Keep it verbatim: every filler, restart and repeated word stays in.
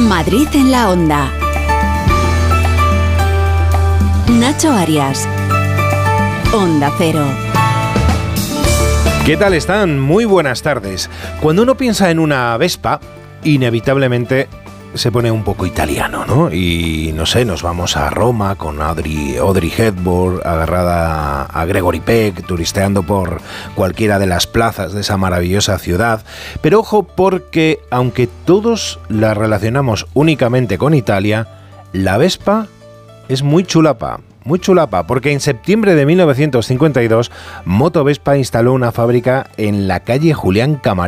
Madrid en la Onda. Nacho Arias. Onda Cero. ¿Qué tal están? Muy buenas tardes. Cuando uno piensa en una Vespa, inevitablemente se pone un poco italiano, ¿no? Y no sé, nos vamos a Roma con Audrey, Audrey Hepburn agarrada a Gregory Peck, turisteando por cualquiera de las plazas de esa maravillosa ciudad. Pero ojo, porque aunque todos la relacionamos únicamente con Italia, la Vespa es muy chulapa. Muy chulapa, porque en septiembre de mil novecientos cincuenta y dos, Moto Vespa instaló una fábrica en la calle Julián Camarillo.